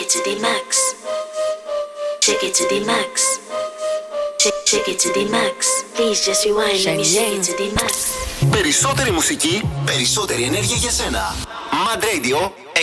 it to the max. Take it to the max. Take it to the max. Please just rewind. Let me take it to the max. Περισσότερη μουσική, περισσότερη ενέργεια για σένα. Mad Radio 102,6.